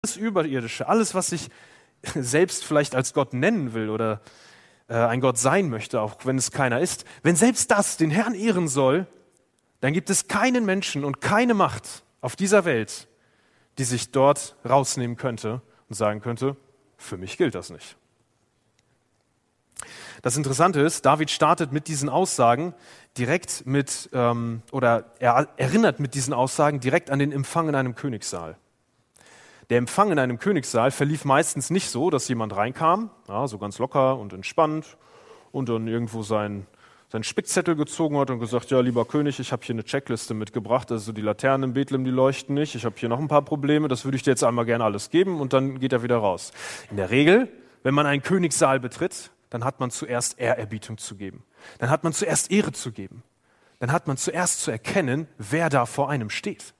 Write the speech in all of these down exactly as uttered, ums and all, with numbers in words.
alles Überirdische, alles, was sich selbst vielleicht als Gott nennen will oder äh, ein Gott sein möchte, auch wenn es keiner ist, wenn selbst das den Herrn ehren soll, dann gibt es keinen Menschen und keine Macht auf dieser Welt, die sich dort rausnehmen könnte und sagen könnte, für mich gilt das nicht. Das Interessante ist, David startet mit diesen Aussagen direkt mit, ähm, oder er erinnert mit diesen Aussagen direkt an den Empfang in einem Königssaal. Der Empfang in einem Königssaal verlief meistens nicht so, dass jemand reinkam, ja, so ganz locker und entspannt und dann irgendwo sein, seinen Spickzettel gezogen hat und gesagt, ja, lieber König, ich habe hier eine Checkliste mitgebracht, also die Laternen in Bethlehem, die leuchten nicht, ich habe hier noch ein paar Probleme, das würde ich dir jetzt einmal gerne alles geben und dann geht er wieder raus. In der Regel, wenn man einen Königssaal betritt, dann hat man zuerst Ehrerbietung zu geben. Dann hat man zuerst Ehre zu geben. Dann hat man zuerst zu erkennen, wer da vor einem steht.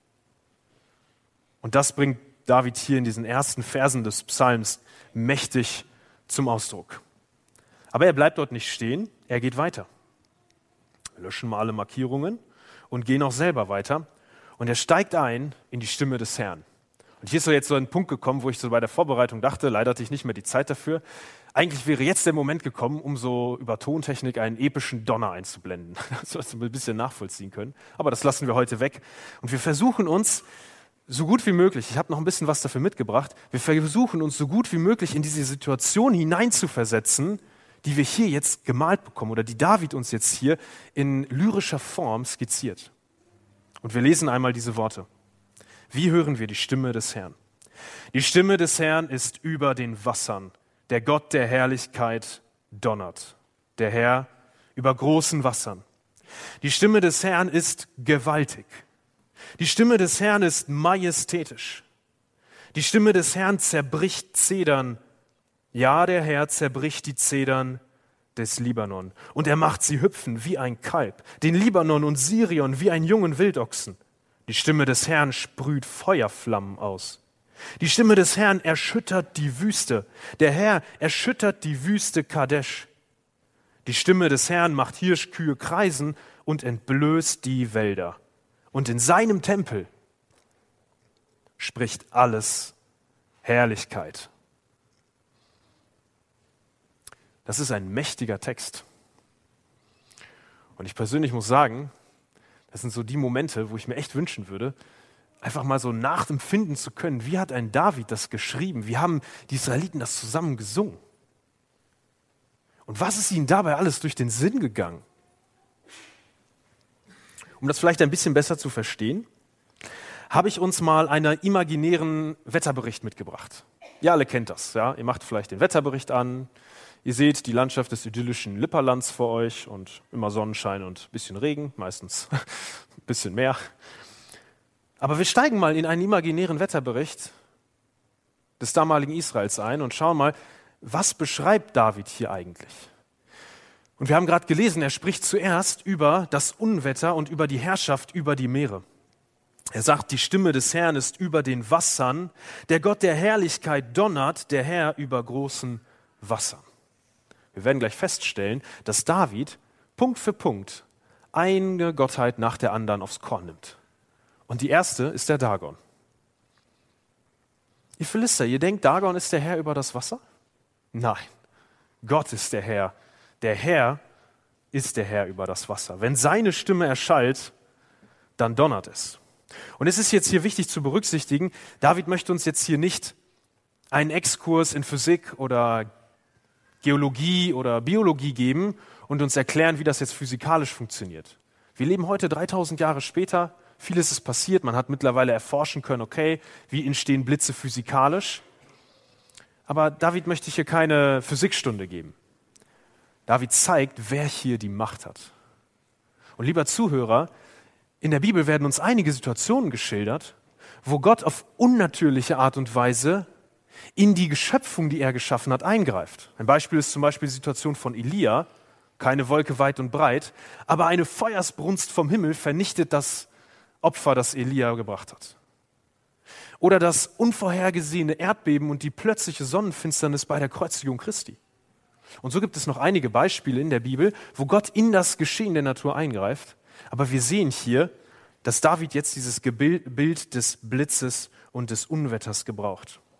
Und das bringt David hier in diesen ersten Versen des Psalms mächtig zum Ausdruck. Aber er bleibt dort nicht stehen, er geht weiter. Wir löschen mal alle Markierungen und gehen auch selber weiter. Und er steigt ein in die Stimme des Herrn. Und hier ist so jetzt so ein Punkt gekommen, wo ich so bei der Vorbereitung dachte, leider hatte ich nicht mehr die Zeit dafür. Eigentlich wäre jetzt der Moment gekommen, um so über Tontechnik einen epischen Donner einzublenden, dass wir ein bisschen nachvollziehen können. Aber das lassen wir heute weg. Und wir versuchen uns so gut wie möglich, ich habe noch ein bisschen was dafür mitgebracht, wir versuchen uns so gut wie möglich in diese Situation hineinzuversetzen, die wir hier jetzt gemalt bekommen oder die David uns jetzt hier in lyrischer Form skizziert. Und wir lesen einmal diese Worte. Wie hören wir die Stimme des Herrn? Die Stimme des Herrn ist über den Wassern. Der Gott der Herrlichkeit donnert. Der Herr über großen Wassern. Die Stimme des Herrn ist gewaltig. Die Stimme des Herrn ist majestätisch. Die Stimme des Herrn zerbricht Zedern. Ja, der Herr zerbricht die Zedern des Libanon. Und er macht sie hüpfen wie ein Kalb. Den Libanon und Sirion wie einen jungen Wildochsen. Die Stimme des Herrn sprüht Feuerflammen aus. Die Stimme des Herrn erschüttert die Wüste. Der Herr erschüttert die Wüste Kadesh. Die Stimme des Herrn macht Hirschkühe kreisen und entblößt die Wälder. Und in seinem Tempel spricht alles Herrlichkeit. Das ist ein mächtiger Text. Und ich persönlich muss sagen, das sind so die Momente, wo ich mir echt wünschen würde, einfach mal so nachempfinden zu können, wie hat ein David das geschrieben? Wie haben die Israeliten das zusammen gesungen? Und was ist ihnen dabei alles durch den Sinn gegangen? Um das vielleicht ein bisschen besser zu verstehen, habe ich uns mal einen imaginären Wetterbericht mitgebracht. Ihr alle kennt das, ja? Ihr macht vielleicht den Wetterbericht an, ihr seht die Landschaft des idyllischen Lipperlands vor euch und immer Sonnenschein und ein bisschen Regen, meistens ein bisschen mehr. Aber wir steigen mal in einen imaginären Wetterbericht des damaligen Israels ein und schauen mal, was beschreibt David hier eigentlich? Und wir haben gerade gelesen, er spricht zuerst über das Unwetter und über die Herrschaft über die Meere. Er sagt, die Stimme des Herrn ist über den Wassern, der Gott der Herrlichkeit donnert, der Herr über großen Wassern. Wir werden gleich feststellen, dass David Punkt für Punkt eine Gottheit nach der anderen aufs Korn nimmt. Und die erste ist der Dagon. Ihr Philister, ihr denkt, Dagon ist der Herr über das Wasser? Nein, Gott ist der Herr. Der Herr ist der Herr über das Wasser. Wenn seine Stimme erschallt, dann donnert es. Und es ist jetzt hier wichtig zu berücksichtigen, David möchte uns jetzt hier nicht einen Exkurs in Physik oder Geologie oder Biologie geben und uns erklären, wie das jetzt physikalisch funktioniert. Wir leben heute dreitausend Jahre später, vieles ist passiert, man hat mittlerweile erforschen können, okay, wie entstehen Blitze physikalisch. Aber David möchte hier keine Physikstunde geben. David zeigt, wer hier die Macht hat. Und lieber Zuhörer, in der Bibel werden uns einige Situationen geschildert, wo Gott auf unnatürliche Art und Weise in die Geschöpfung, die er geschaffen hat, eingreift. Ein Beispiel ist zum Beispiel die Situation von Elia, keine Wolke weit und breit, aber eine Feuersbrunst vom Himmel vernichtet das Opfer, das Elia gebracht hat. Oder das unvorhergesehene Erdbeben und die plötzliche Sonnenfinsternis bei der Kreuzigung Christi. Und so gibt es noch einige Beispiele in der Bibel, wo Gott in das Geschehen der Natur eingreift. Aber wir sehen hier, dass David jetzt dieses Bild des Blitzes und des Unwetters gebraucht.